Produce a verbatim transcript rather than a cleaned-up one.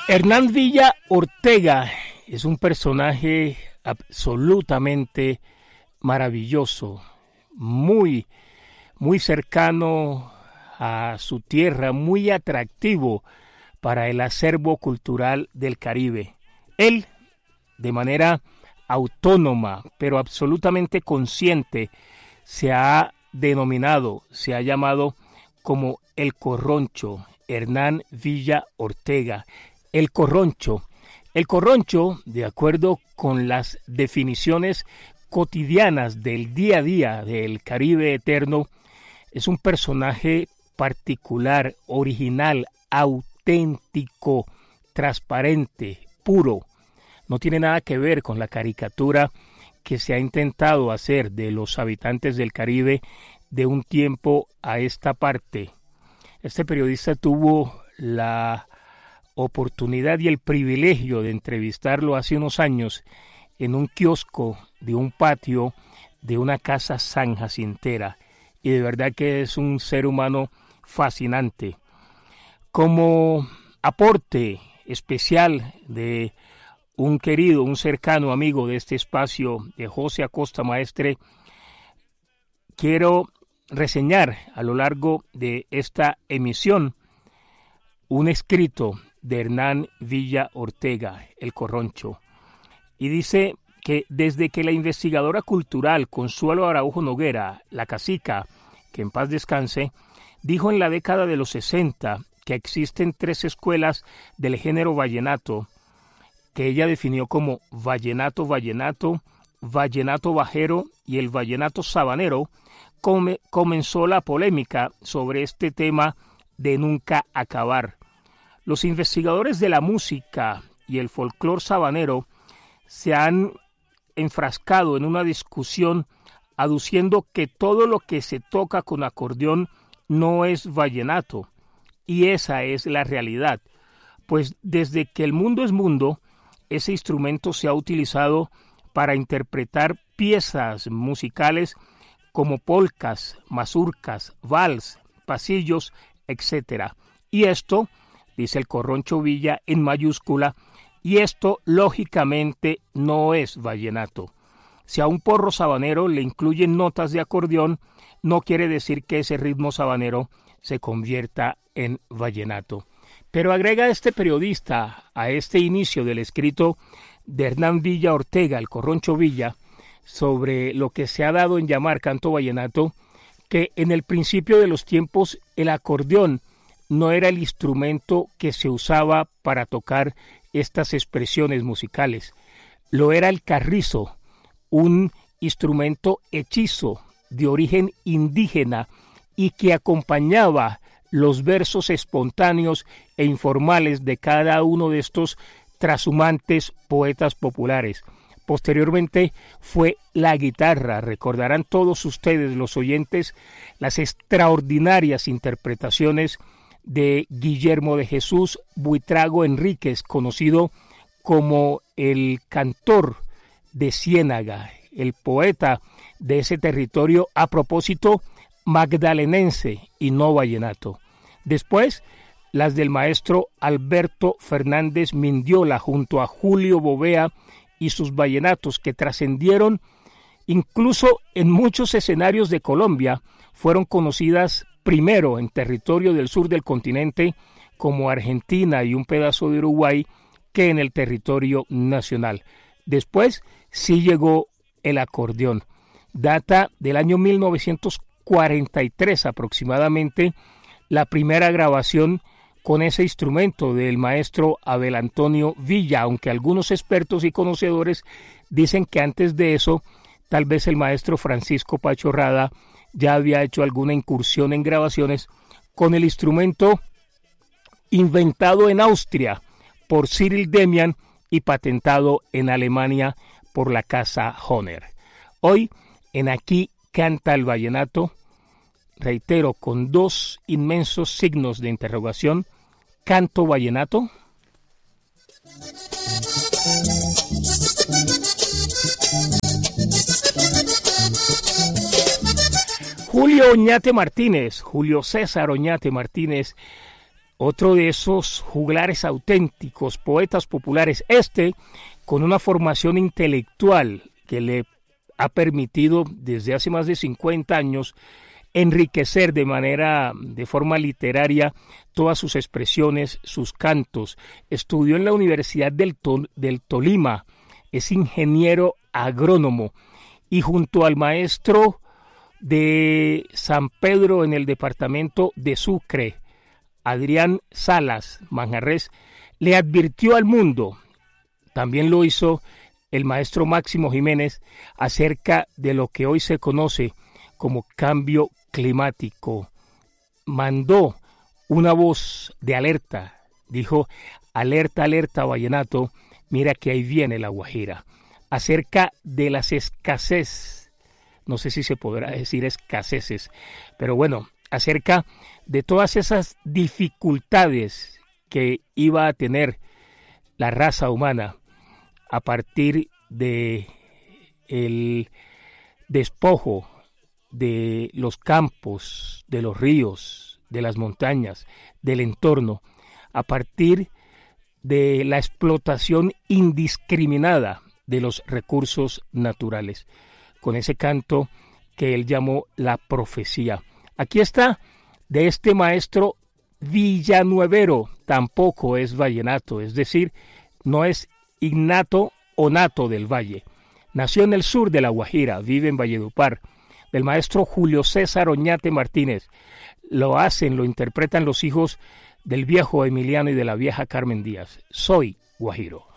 Hernán Villa Ortega es un personaje absolutamente maravilloso, muy, muy cercano a su tierra, muy atractivo para el acervo cultural del Caribe. Él, de manera autónoma, pero absolutamente consciente, se ha denominado, se ha llamado como el Corroncho, Hernán Villa Ortega. El Corroncho. El Corroncho, de acuerdo con las definiciones cotidianas del día a día del Caribe eterno, es un personaje particular, original, auténtico, transparente, puro. No tiene nada que ver con la caricatura que se ha intentado hacer de los habitantes del Caribe de un tiempo a esta parte. Este periodista tuvo la oportunidad y el privilegio de entrevistarlo hace unos años en un kiosco de un patio de una casa sanjacintera, y de verdad que es un ser humano fascinante. Como aporte especial de un querido, un cercano amigo de este espacio, de José Acosta Maestre, quiero reseñar a lo largo de esta emisión un escrito de Hernán Villa Ortega, el Corroncho, y dice que desde que la investigadora cultural Consuelo Araujo Noguera, la cacica, que en paz descanse, dijo en la década de los sesenta que existen tres escuelas del género vallenato, que ella definió como vallenato vallenato, vallenato bajero y el vallenato sabanero, come, comenzó la polémica sobre este tema de nunca acabar. Los investigadores de la música y el folclor sabanero se han enfrascado en una discusión aduciendo que todo lo que se toca con acordeón no es vallenato, y esa es la realidad, pues desde que el mundo es mundo, ese instrumento se ha utilizado para interpretar piezas musicales como polcas, mazurcas, vals, pasillos, etcétera. Y esto, dice el Corroncho Villa en mayúscula, y esto lógicamente no es vallenato. Si a un porro sabanero le incluyen notas de acordeón, no quiere decir que ese ritmo sabanero se convierta en vallenato. Pero agrega este periodista a este inicio del escrito de Hernán Villa Ortega, el Corroncho Villa, sobre lo que se ha dado en llamar canto vallenato, que en el principio de los tiempos el acordeón no era el instrumento que se usaba para tocar estas expresiones musicales. Lo era el carrizo, un instrumento hechizo de origen indígena y que acompañaba los versos espontáneos e informales de cada uno de estos trashumantes poetas populares. Posteriormente fue la guitarra. Recordarán todos ustedes, los oyentes, las extraordinarias interpretaciones de Guillermo de Jesús Buitrago Enríquez, conocido como el cantor de Ciénaga, el poeta de ese territorio, a propósito magdalenense y no vallenato. Después, las del maestro Alberto Fernández Mindiola junto a Julio Bovea y sus vallenatos, que trascendieron incluso en muchos escenarios de Colombia, fueron conocidas primero en territorio del sur del continente como Argentina y un pedazo de Uruguay que en el territorio nacional. Después sí llegó el acordeón. Data del año mil novecientos cuarenta y tres aproximadamente la primera grabación con ese instrumento del maestro Abel Antonio Villa, aunque algunos expertos y conocedores dicen que antes de eso tal vez el maestro Francisco Pacho Rada ya había hecho alguna incursión en grabaciones con el instrumento inventado en Austria por Cyril Demian y patentado en Alemania por la casa Hohner. Hoy, en Aquí Canta el Vallenato, reitero, con dos inmensos signos de interrogación, ¿canto vallenato? Julio Oñate Martínez, Julio César Oñate Martínez, otro de esos juglares auténticos, poetas populares, este con una formación intelectual que le ha permitido desde hace más de cincuenta años enriquecer de manera, de forma literaria, todas sus expresiones, sus cantos. Estudió en la Universidad del, Tol- del Tolima, es ingeniero agrónomo, y junto al maestro de San Pedro en el departamento de Sucre, Adrián Salas Manjarres, le advirtió al mundo, también lo hizo el maestro Máximo Jiménez, acerca de lo que hoy se conoce como cambio climático. Mandó una voz de alerta, dijo: alerta, alerta, vallenato, mira que ahí viene la Guajira, acerca de las escasez, no sé si se podrá decir escaseces, pero bueno, acerca de todas esas dificultades que iba a tener la raza humana a partir de el despojo de los campos, de los ríos, de las montañas, del entorno, a partir de la explotación indiscriminada de los recursos naturales, con ese canto que él llamó la profecía. Aquí está, de este maestro villanuevero, tampoco es vallenato, es decir, no es innato o nato del valle. Nació en el sur de La Guajira, vive en Valledupar, del maestro Julio César Oñate Martínez. Lo hacen, lo interpretan los hijos del viejo Emiliano y de la vieja Carmen Díaz. Soy guajiro.